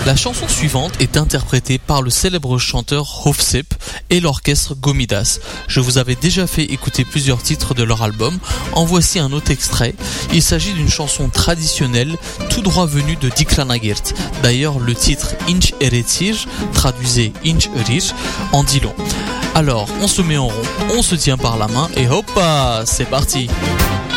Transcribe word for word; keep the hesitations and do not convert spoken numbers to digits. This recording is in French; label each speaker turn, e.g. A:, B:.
A: La chanson suivante est interprétée par le célèbre chanteur Hofsep et l'orchestre Gomidas. Je vous avais déjà fait écouter plusieurs titres de leur album, en voici un autre extrait. Il s'agit d'une chanson traditionnelle tout droit venue de Diklanagirt. D'ailleurs, le titre Inch Eretir, traduisez Inch Erir, en dit long. Alors, on se met en rond, on se tient par la main et hop, c'est parti!